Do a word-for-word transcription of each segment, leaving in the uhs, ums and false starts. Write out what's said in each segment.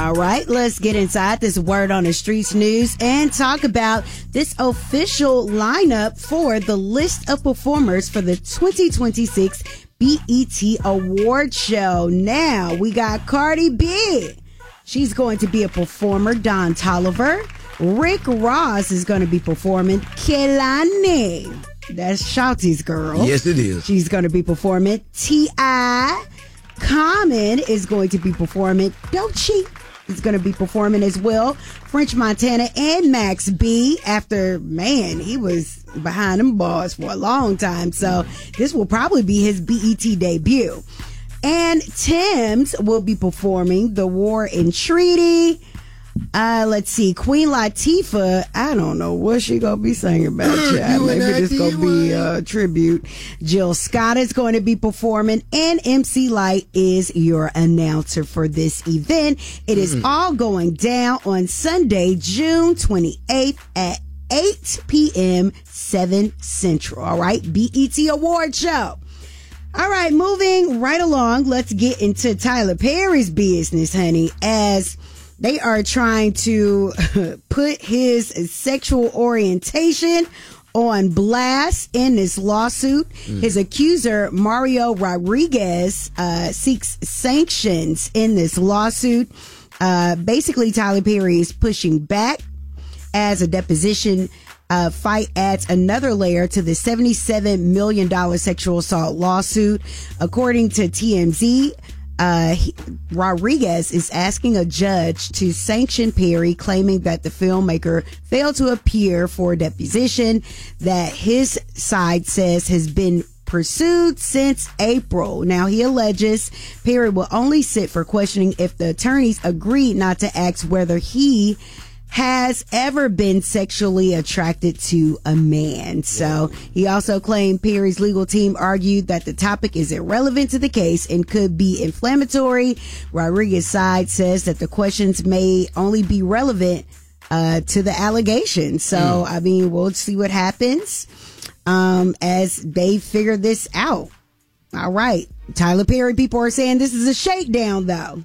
All right, let's get inside this Word on the Streets news and talk about this official lineup for the list of performers for the twenty twenty-six B E T Award Show. Now, we got Cardi B. She's going to be a performer. Don Toliver. Rick Ross is going to be performing. Kehlani. That's Shawty's girl. Yes, it is. She's going to be performing. T I Common is going to be performing. Doechii is going to be performing as well. French Montana and Max B. After, man, he was behind them bars for a long time. So this will probably be his B E T debut. And Tems will be performing The War and Treaty. Uh, let's see. Queen Latifah, I don't know what she gonna be singing about. Child. Maybe this gonna be a tribute. Jill Scott is going to be performing, and M C Lyte is your announcer for this event. It is mm-hmm. all going down on Sunday, June twenty-eighth at eight p.m. seven Central. All right, B E T Award Show. All right, moving right along, let's get into Tyler Perry's business, honey, as they are trying to put his sexual orientation on blast in this lawsuit. Mm. His accuser, Mario Rodriguez, uh, seeks sanctions in this lawsuit. Uh, basically, Tyler Perry is pushing back as a deposition uh, fight adds another layer to the seventy-seven million dollars sexual assault lawsuit. According to T M Z, Uh, he, Rodriguez is asking a judge to sanction Perry, claiming that the filmmaker failed to appear for a deposition that his side says has been pursued since April. Now, he alleges Perry will only sit for questioning if the attorneys agreed not to ask whether he has ever been sexually attracted to a man. So he also claimed Perry's legal team argued that the topic is irrelevant to the case and could be inflammatory. Rodriguez's side says that the questions may only be relevant uh, to the allegations. So, mm. I mean, we'll see what happens um, as they figure this out. All right. Tyler Perry people are saying this is a shakedown, though.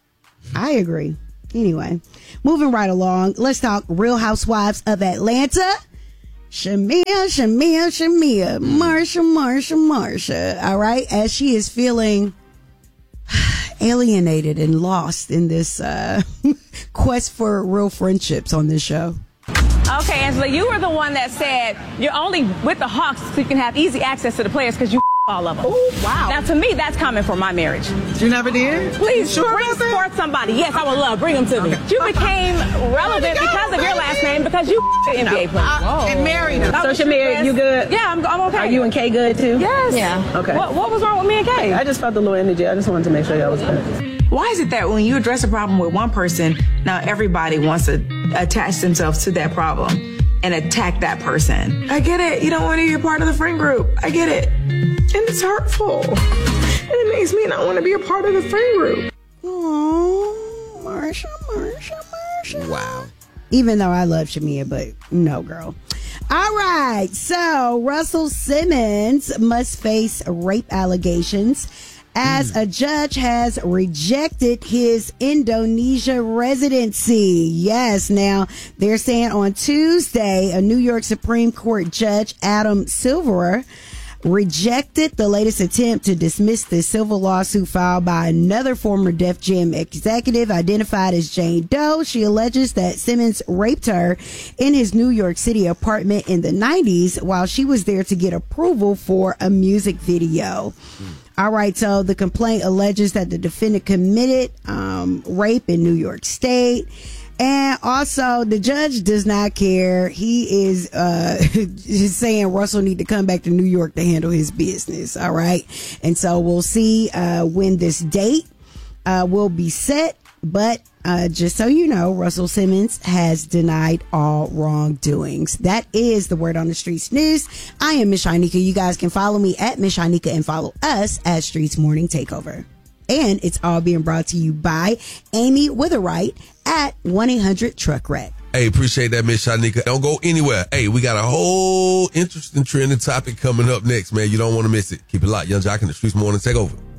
I agree. Anyway, moving right along, let's talk Real Housewives of Atlanta. Shamia, Shamia, Shamia, Marsha, Marsha, Marsha. All right, as she is feeling alienated and lost in this uh, quest for real friendships on this show. Okay, Angela, you were the one that said you're only with the Hawks so you can have easy access to the players because you all of them. Oh, wow. Now, to me, that's common for my marriage. You never did? Please, sure bring support somebody. Yes, I would love. Bring them to me. Okay. You became relevant because of your last name, because you an N B A player. I, and married him. So, Shamir, you good? Yeah, I'm, I'm okay. Are you and Kay good, too? Yes. Yeah. Okay. What, what was wrong with me and Kay? I just felt a little energy. I just wanted to make sure y'all was good. Why is it that when you address a problem with one person, now everybody wants to attach themselves to that problem and attack that person? I get it. You don't want to be a part of the friend group. I get it. And it's hurtful. And it makes me not want to be a part of the friend group. Oh, Marsha, Marsha, Marsha. Wow. Even though I love Shamia, but no, girl. All right. So Russell Simmons must face rape allegations as mm. a judge has rejected his Indonesia residency. Yes. Now, they're saying on Tuesday, a New York Supreme Court judge, Adam Silverer, rejected the latest attempt to dismiss the civil lawsuit filed by another former Def Jam executive identified as Jane Doe. She alleges that Simmons raped her in his New York City apartment in the nineties while she was there to get approval for a music video. Mm. All right, so the complaint alleges that the defendant committed um, rape in New York State. And also, the judge does not care. He is uh, just saying Russell need to come back to New York to handle his business. All right. And so we'll see uh, when this date uh, will be set. But uh, just so you know, Russell Simmons has denied all wrongdoings. That is the Word on the Streets news. I am Miss Shanika. You guys can follow me at Miss Shanika and follow us at Streets Morning Takeover. And it's all being brought to you by Amy Witherite at one eight hundred truck wreck. Hey, appreciate that, Miss Shanika. Don't go anywhere. Hey, we got a whole interesting trending topic coming up next, man. You don't want to miss it. Keep it locked. Young Jock in the Streets Morning Takeover.